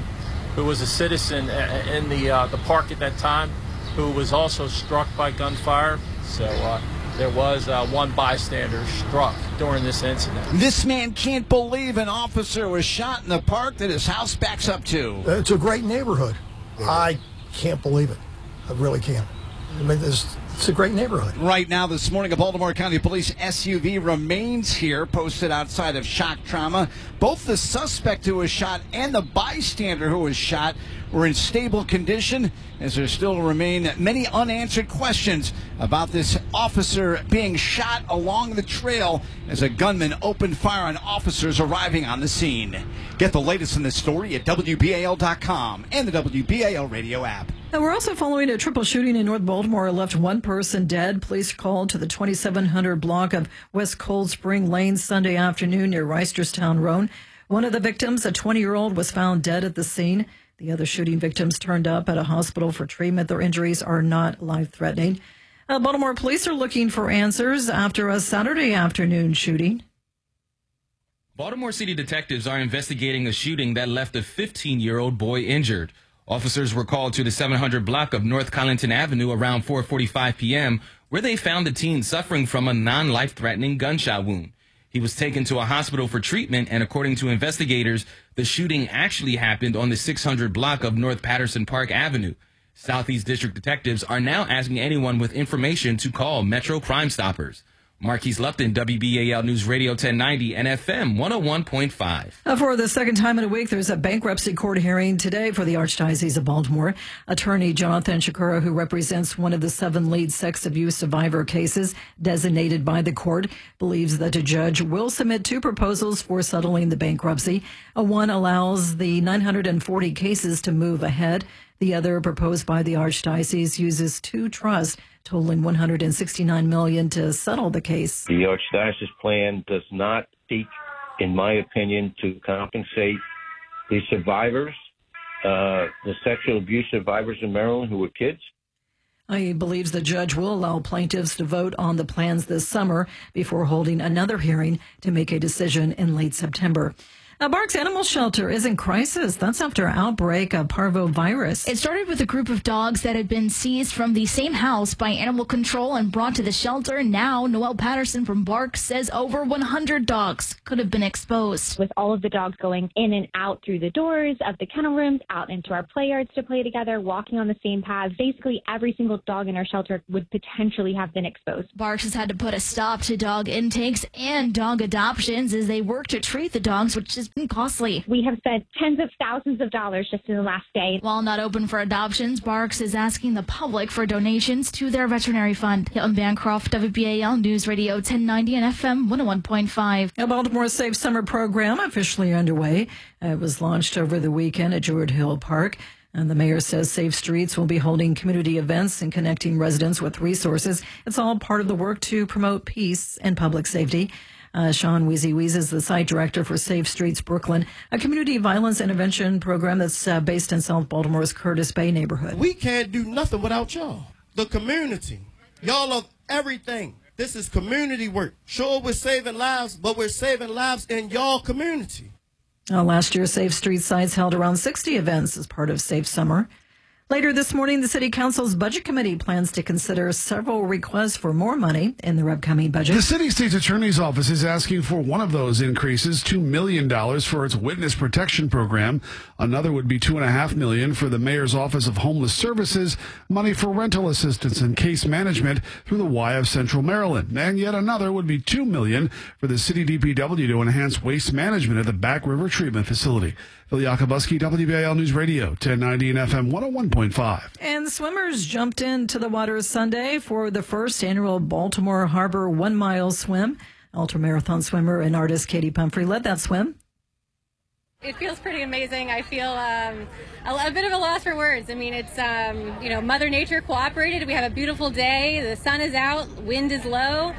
Speaker 6: was a citizen in the park at that time who was also struck by gunfire. So there was one bystander struck during this incident.
Speaker 1: This man can't believe an officer was shot in the park that his house backs up to.
Speaker 7: It's a great neighborhood. I can't believe it. I really can't. I mean, it's a great neighborhood.
Speaker 1: Right now, this morning, a Baltimore County Police SUV remains here, posted outside of Shock Trauma. Both the suspect who was shot and the bystander who was shot were in stable condition, as there still remain many unanswered questions about this officer being shot along the trail as a gunman opened fire on officers arriving on the scene. Get the latest in this story at WBAL.com and the WBAL radio app.
Speaker 4: And we're also following a triple shooting in North Baltimore. It left one person dead. Police called to the 2700 block of West Cold Spring Lane Sunday afternoon near Reisterstown Road. One of the victims, a 20-year-old, was found dead at the scene. The other shooting victims turned up at a hospital for treatment. Their injuries are not life-threatening. Baltimore police are looking for answers after a Saturday afternoon shooting.
Speaker 9: Baltimore City detectives are investigating a shooting that left a 15-year-old boy injured. Officers were called to the 700 block of North Collington Avenue around 4:45 p.m., where they found the teen suffering from a non-life-threatening gunshot wound. He was taken to a hospital for treatment, and according to investigators, the shooting actually happened on the 600 block of North Patterson Park Avenue. Southeast District detectives are now asking anyone with information to call Metro Crime Stoppers. Marquise Lupton, WBAL News Radio 1090 and FM 101.5.
Speaker 4: For the second time in a week, there's a bankruptcy court hearing today for the Archdiocese of Baltimore. Attorney Jonathan Shakura, who represents one of the 7 lead sex abuse survivor cases designated by the court, believes that a judge will submit 2 proposals for settling the bankruptcy. One allows the 940 cases to move ahead. The other, proposed by the Archdiocese, uses 2 trusts totaling $169 million to settle the case.
Speaker 24: The Archdiocese plan does not seek, in my opinion, to compensate the survivors, the sexual abuse survivors in Maryland who were kids.
Speaker 4: He believes the judge will allow plaintiffs to vote on the plans this summer before holding another hearing to make a decision in late September. Barks Animal Shelter is in crisis. That's after an outbreak of parvovirus.
Speaker 2: It started with a group of dogs that had been seized from the same house by animal control and brought to the shelter. Now, Noelle Patterson from Barks says over 100 dogs could have been exposed.
Speaker 3: With all of the dogs going in and out through the doors of the kennel rooms, out into our play yards to play together, walking on the same paths, basically every single dog in our shelter would potentially have been exposed.
Speaker 2: Barks has had to put a stop to dog intakes and dog adoptions as they work to treat the dogs, which has been costly.
Speaker 3: We have spent tens of thousands of dollars just in the last day.
Speaker 2: While not open for adoptions, Barks is asking the public for donations to their veterinary fund. Hilton Bancroft, WBAL News Radio 1090 and FM 101.5.
Speaker 4: A Baltimore Safe Summer program officially underway. It was launched over the weekend at Druid Hill Park. And the mayor says Safe Streets will be holding community events and connecting residents with resources. It's all part of the work to promote peace and public safety. Sean Weezy Weez is the site director for Safe Streets Brooklyn, a community violence intervention program that's based in South Baltimore's Curtis Bay neighborhood.
Speaker 10: We can't do nothing without y'all. The community. Y'all are everything. This is community work. Sure, we're saving lives, but we're saving lives in y'all community.
Speaker 4: Last year, Safe Streets sites held around 60 events as part of Safe Summer. Later this morning, the City Council's Budget Committee plans to consider several requests for more money in their upcoming budget.
Speaker 13: The City State's Attorney's Office is asking for one of those increases, $2 million for its Witness Protection Program. Another would be $2.5 million for the Mayor's Office of Homeless Services, money for rental assistance and case management through the Y of Central Maryland. And yet another would be $2 million for the City DPW to enhance waste management at the Back River Treatment Facility. Phil Yakubuski, WBAL News Radio, 1090 and FM 101.5.
Speaker 4: And swimmers jumped into the water Sunday for the first annual Baltimore Harbor 1 mile swim. Ultramarathon swimmer and artist Katie Pumphrey led that swim.
Speaker 15: It feels pretty amazing. I feel a bit of a loss for words. I mean, it's, Mother Nature cooperated. We have a beautiful day. The sun is out. Wind is low.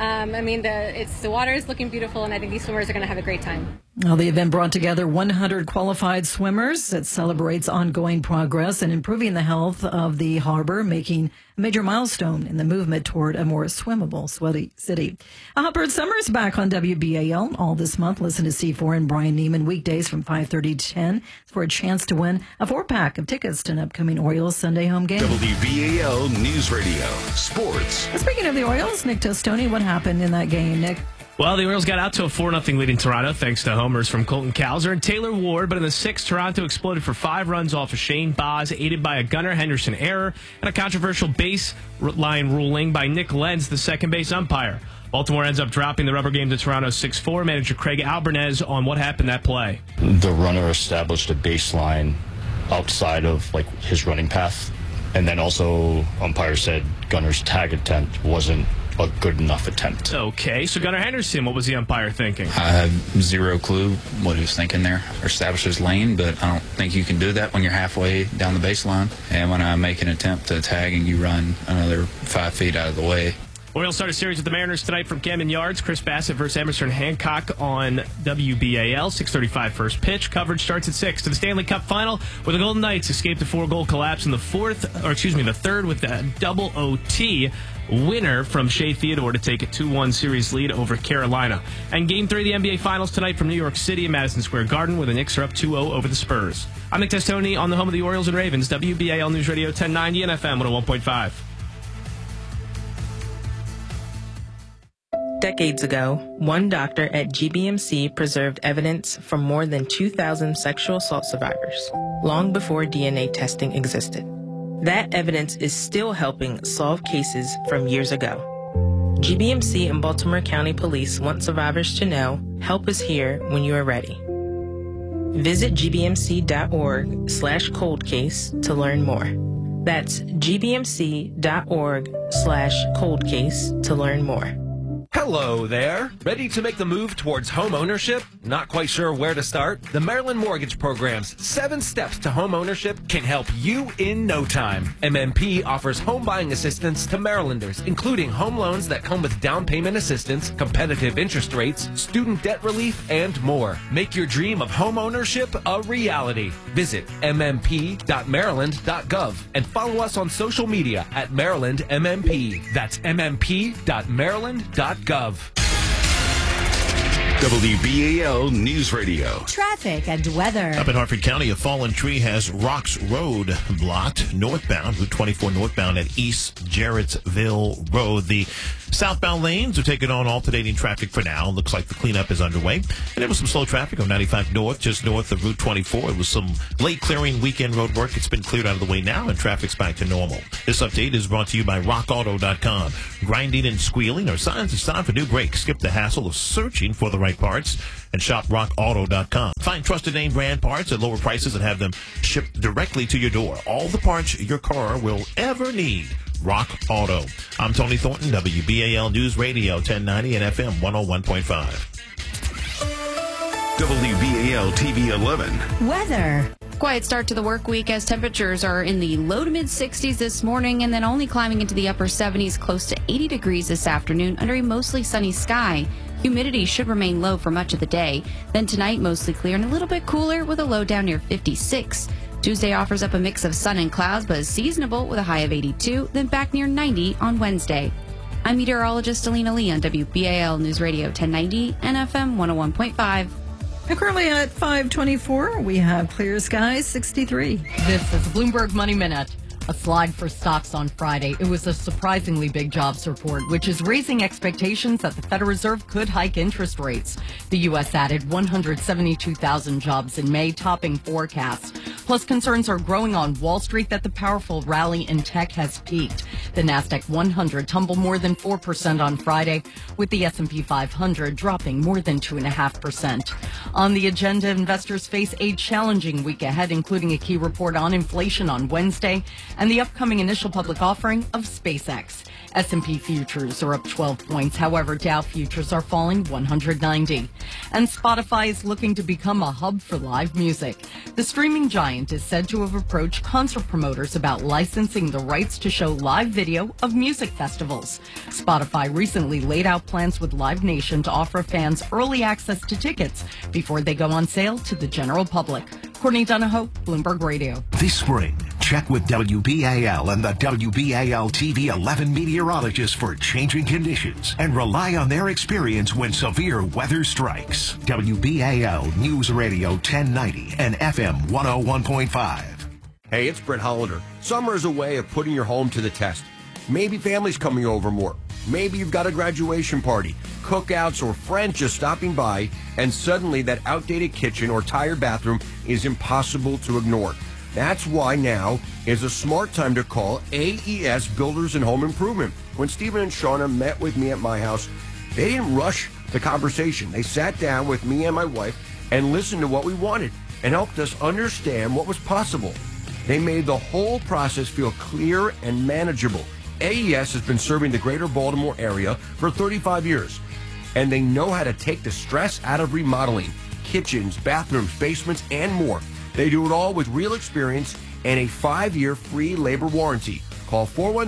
Speaker 15: The water is looking beautiful, and I think these swimmers are going to have a great time.
Speaker 4: Well, the event brought together 100 qualified swimmers. It celebrates ongoing progress and improving the health of the harbor, making a major milestone in the movement toward a more swimmable city. Hopper Summer is back on WBAL all this month. Listen to C4 and Brian Neiman weekdays from 5:30 to 10 for a chance to win a 4-pack of tickets to an upcoming Orioles Sunday home game.
Speaker 11: WBAL News Radio Sports.
Speaker 4: Speaking of the Orioles, Nick Testoni, what happened in that game, Nick?
Speaker 8: Well, the Orioles got out to a 4-0 lead in Toronto thanks to homers from Colton Cowser and Taylor Ward. But in the 6th, Toronto exploded for 5 runs off of Shane Baz, aided by a Gunnar Henderson error and a controversial baseline ruling by Nick Lenz, the second base umpire. Baltimore ends up dropping the rubber game to Toronto 6-4. Manager Craig Albernez on what happened that play.
Speaker 25: The runner established a baseline outside of his running path. And then also umpire said Gunnar's tag attempt wasn't a good enough attempt.
Speaker 8: Okay, so Gunnar Henderson, what was the umpire thinking?
Speaker 26: I have zero clue what he was thinking there. Establish his lane, but I don't think you can do that when you're halfway down the baseline. And when I make an attempt to tag and you run another 5 feet out of the way.
Speaker 8: Orioles start a series with the Mariners tonight from Camden Yards. Chris Bassett versus Emerson Hancock on WBAL. 6:35 first pitch. Coverage starts at 6 to the Stanley Cup Final, where the Golden Knights escaped a 4-goal collapse in the third with a double OT winner from Shea Theodore to take a 2-1 series lead over Carolina. And Game 3 of the NBA Finals tonight from New York City in Madison Square Garden, where the Knicks are up 2-0 over the Spurs. I'm Nick Testoni on the home of the Orioles and Ravens, WBAL News Radio 1090 and FM 101.5.
Speaker 27: Decades ago, one doctor at GBMC preserved evidence from more than 2,000 sexual assault survivors, long before DNA testing existed. That evidence is still helping solve cases from years ago. GBMC and Baltimore County Police want survivors to know, help is here when you are ready. Visit gbmc.org/coldcase to learn more. That's gbmc.org/coldcase to learn more.
Speaker 5: Hello there. Ready to make the move towards home ownership? Not quite sure where to start? The Maryland Mortgage Program's 7 Steps to Home Ownership can help you in no time. MMP offers home buying assistance to Marylanders, including home loans that come with down payment assistance, competitive interest rates, student debt relief, and more. Make your dream of home ownership a reality. Visit mmp.maryland.gov and follow us on social media at MarylandMMP. That's mmp.maryland.gov.
Speaker 11: WBAL News Radio.
Speaker 12: Traffic and weather.
Speaker 28: Up in Harford County, a fallen tree has Rocks Road blocked northbound, Route 24 northbound at East Jarrettsville Road. The southbound lanes are taking on alternating traffic for now. Looks like the cleanup is underway. And there was some slow traffic on 95 North, just north of Route 24. It was some late clearing weekend road work. It's been cleared out of the way now, and traffic's back to normal. This update is brought to you by RockAuto.com. Grinding and squealing are signs it's time for new brakes. Skip the hassle of searching for the right parts and shop RockAuto.com. Find trusted name brand parts at lower prices and have them shipped directly to your door. All the parts your car will ever need. Rock Auto. I'm Tony Thornton, WBAL News Radio 1090 and FM 101.5.
Speaker 11: WBAL TV 11.
Speaker 12: Weather.
Speaker 14: Quiet start to the work week as temperatures are in the low to mid 60s this morning and then only climbing into the upper 70s, close to 80 degrees this afternoon under a mostly sunny sky. Humidity should remain low for much of the day. Then tonight, mostly clear and a little bit cooler with a low down near 56. Tuesday offers up a mix of sun and clouds, but is seasonable with a high of 82, then back near 90 on Wednesday. I'm meteorologist Alina Lee on WBAL News Radio 1090 and FM 101.5.
Speaker 4: And currently at 5:24, we have clear skies, 63.
Speaker 16: This is Bloomberg Money Minute. A slide for stocks on Friday. It was a surprisingly big jobs report, which is raising expectations that the Federal Reserve could hike interest rates. The U.S. added 172,000 jobs in May, topping forecasts. Plus, concerns are growing on Wall Street that the powerful rally in tech has peaked. The Nasdaq 100 tumbled more than 4% on Friday, with the S&P 500 dropping more than 2.5%. On the agenda, investors face a challenging week ahead, including a key report on inflation on Wednesday and the upcoming initial public offering of SpaceX. S&P futures are up 12 points. However, Dow futures are falling 190. And Spotify is looking to become a hub for live music. The streaming giant is said to have approached concert promoters about licensing the rights to show live video of music festivals. Spotify recently laid out plans with Live Nation to offer fans early access to tickets before they go on sale to the general public. Courtney Donahoe, Bloomberg Radio.
Speaker 22: This spring, check with WBAL and the WBAL TV 11 meteorologists for changing conditions and rely on their experience when severe weather strikes. WBAL News Radio 1090 and FM 101.5.
Speaker 17: Hey, it's Brett Hollander. Summer is a way of putting your home to the test. Maybe family's coming over more. Maybe you've got a graduation party, cookouts, or friends just stopping by, and suddenly that outdated kitchen or tired bathroom is impossible to ignore. That's why now is a smart time to call AES Builders and Home Improvement. When Stephen and Shauna met with me at my house, they didn't rush the conversation. They sat down with me and my wife and listened to what we wanted and helped us understand what was possible. They made the whole process feel clear and manageable. AES has been serving the greater Baltimore area for 35 years, and they know how to take the stress out of remodeling, kitchens, bathrooms, basements, and more. They do it all with real experience and a 5-year free labor warranty. Call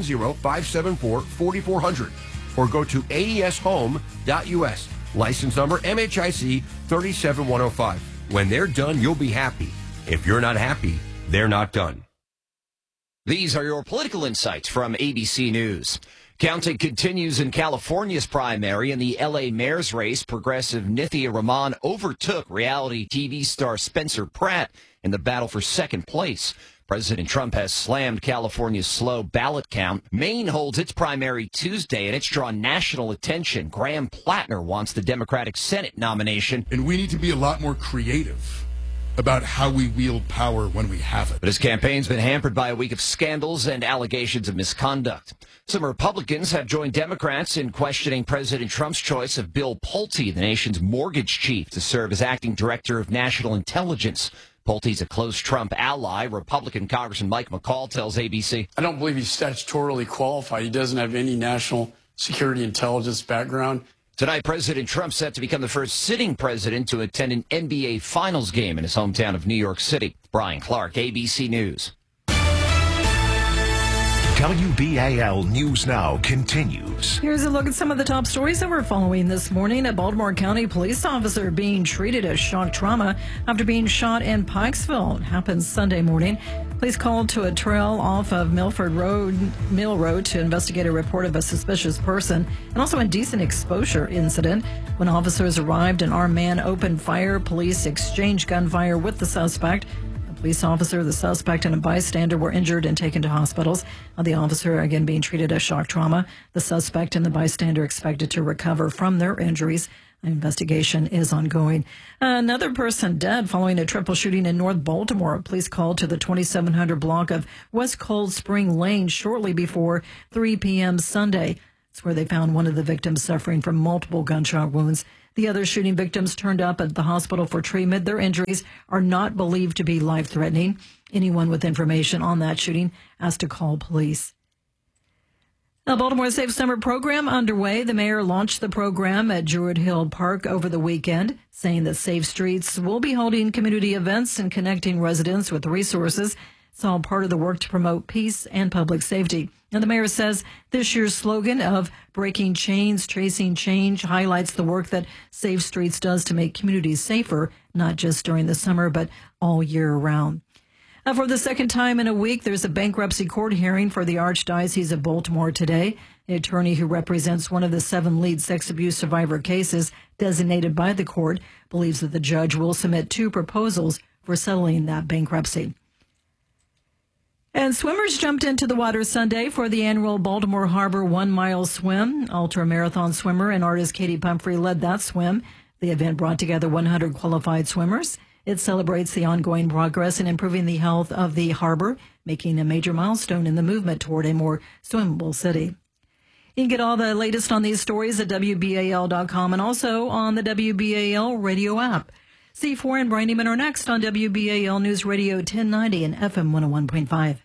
Speaker 17: 410-574-4400 or go to aeshome.us. License number MHIC 37105. When they're done, you'll be happy. If you're not happy, they're not done.
Speaker 18: These are your political insights from ABC News. Counting continues in California's primary. In the L.A. mayor's race, progressive Nithya Raman overtook reality TV star Spencer Pratt in the battle for second place. President Trump has slammed California's slow ballot count. Maine holds its primary Tuesday, and it's drawn national attention. Graham Plattner wants the Democratic Senate nomination.
Speaker 19: And we need to be a lot more creative about how we wield power when we have it.
Speaker 18: But his campaign's been hampered by a week of scandals and allegations of misconduct. Some Republicans have joined Democrats in questioning President Trump's choice of Bill Pulte, the nation's mortgage chief, to serve as acting director of national intelligence. Pulte's a close Trump ally. Republican Congressman Mike McCall tells ABC.
Speaker 20: I don't believe he's statutorily qualified. He doesn't have any national security intelligence background.
Speaker 18: Tonight, President Trump set to become the first sitting president to attend an NBA Finals game in his hometown of New York City. Brian Clark, ABC News.
Speaker 22: WBAL News Now continues.
Speaker 4: Here's a look at some of the top stories that we're following this morning. A Baltimore County police officer being treated as shock trauma after being shot in Pikesville. It happened Sunday morning. Police called to a trail off of Mill Road to investigate a report of a suspicious person and also indecent exposure incident. When officers arrived, an armed man opened fire. Police exchanged gunfire with the suspect. Police officer, the suspect, and a bystander were injured and taken to hospitals. The officer, again, being treated as shock trauma. The suspect and the bystander expected to recover from their injuries. An investigation is ongoing. Another person dead following a triple shooting in North Baltimore. Police called to the 2700 block of West Cold Spring Lane shortly before 3 p.m. Sunday. It's where they found one of the victims suffering from multiple gunshot wounds. The other shooting victims turned up at the hospital for treatment. Their injuries are not believed to be life-threatening. Anyone with information on that shooting has to call police. The Baltimore Safe Summer program underway. The mayor launched the program at Druid Hill Park over the weekend, saying that Safe Streets will be holding community events and connecting residents with resources. It's all part of the work to promote peace and public safety. And the mayor says this year's slogan of breaking chains, tracing change highlights the work that Safe Streets does to make communities safer, not just during the summer, but all year round. For the second time in a week, there's a bankruptcy court hearing for the Archdiocese of Baltimore today. The attorney who represents one of the 7 lead sex abuse survivor cases designated by the court believes that the judge will submit 2 proposals for settling that bankruptcy. And swimmers jumped into the water Sunday for the annual Baltimore Harbor 1-mile swim. Ultra-marathon swimmer and artist Katie Pumphrey led that swim. The event brought together 100 qualified swimmers. It celebrates the ongoing progress in improving the health of the harbor, making a major milestone in the movement toward a more swimmable city. You can get all the latest on these stories at WBAL.com and also on the WBAL radio app. C4 and Brian Neiman are next on WBAL News Radio 1090 and FM 101.5.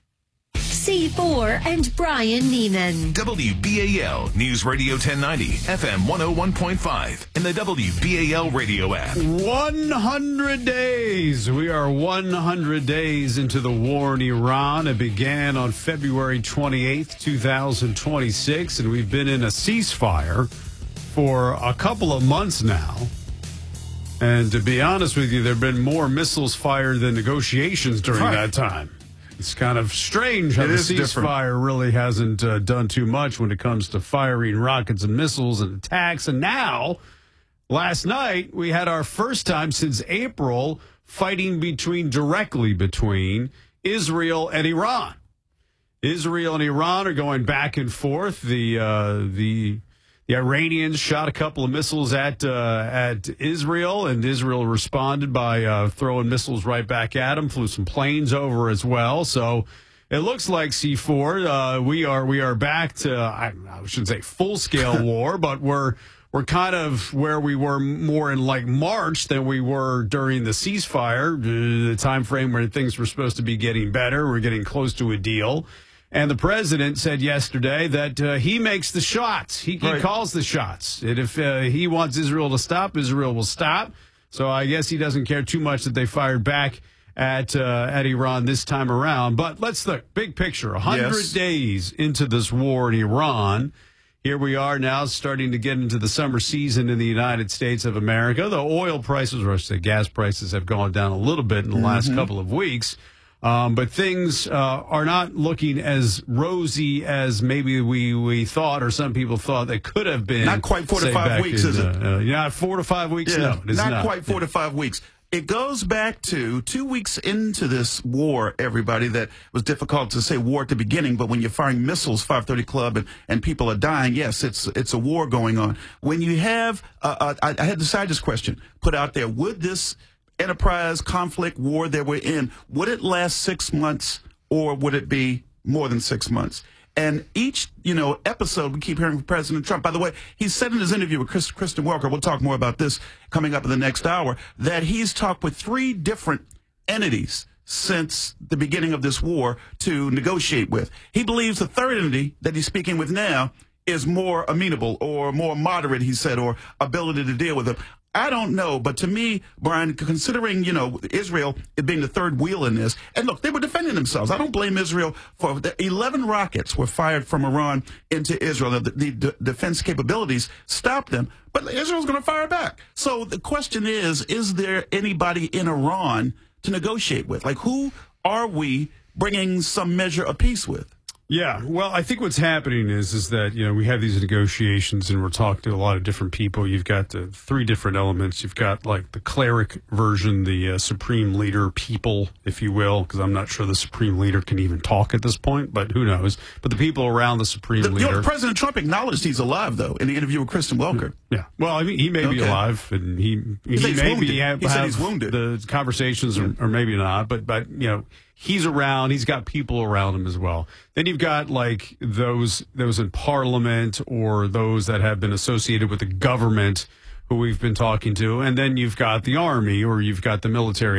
Speaker 1: C4 and Brian Neiman.
Speaker 22: WBAL News Radio 1090, FM 101.5, and the WBAL radio app.
Speaker 13: 100 days. We are 100 days into the war in Iran. It began on February 28th, 2026, and we've been in a ceasefire for a couple of months now. And to be honest with you, there have been more missiles fired than negotiations during that time. It's kind of strange how the ceasefire really hasn't done too much when it comes to firing rockets and missiles and attacks. And now, last night, we had our first time since April fighting directly between Israel and Iran. Israel and Iran are going back and forth. The Iranians shot a couple of missiles at Israel, and Israel responded by throwing missiles right back at them. Flew some planes over as well. So it looks like C4. We are back to I shouldn't say full scale war, but we're kind of where we were more in like March than we were during the ceasefire, the time frame where things were supposed to be getting better. We're getting close to a deal. And the president said yesterday that he makes the shots. He calls the shots. And if he wants Israel to stop, Israel will stop. So I guess he doesn't care too much that they fired back at Iran this time around. But let's look, big picture, 100 days into this war in Iran. Here we are now starting to get into the summer season in the United States of America. The oil prices, or I should say gas prices, have gone down a little bit in the last couple of weeks. But things are not looking as rosy as maybe we thought, or some people thought they could have been.
Speaker 6: Not quite 4 to 5 weeks, is it?
Speaker 13: Not 4 to 5 weeks, no. It is
Speaker 6: not quite 4 to 5 weeks. It goes back to 2 weeks into this war, everybody, that was difficult to say war at the beginning, but when you're firing missiles, 530 Club, and people are dying, yes, it's a war going on. When you have, I had to decide this question, put out there, would this enterprise, conflict, war that we're in, would it last 6 months or would it be more than 6 months? And each, episode we keep hearing from President Trump. By the way, he said in his interview with Kristen Welker, we'll talk more about this coming up in the next hour, that he's talked with 3 different entities since the beginning of this war to negotiate with. He believes the third entity that he's speaking with now is more amenable or more moderate, he said, or ability to deal with them. I don't know, but to me, Brian, considering, Israel being the third wheel in this, and look, they were defending themselves. I don't blame Israel for 11 rockets were fired from Iran into Israel. The defense capabilities stopped them, but Israel's going to fire back. So the question is there anybody in Iran to negotiate with? Like, who are we bringing some measure of peace with?
Speaker 2: Yeah, well, I think what's happening is that, we have these negotiations and we're talking to a lot of different people. You've got the three different elements. You've got like the cleric version, the supreme leader people, if you will, because I'm not sure the supreme leader can even talk at this point, but who knows? But the people around the supreme leader.
Speaker 6: President Trump acknowledged he's alive, though, in the interview with Kristen Welker.
Speaker 2: Yeah, well, I mean, he may be alive, and he may be have
Speaker 6: he's wounded.
Speaker 2: The conversations, or maybe not, but he's around. He's got people around him as well. Then you've got like those in Parliament or those that have been associated with the government who we've been talking to. And then you've got the Army or you've got the military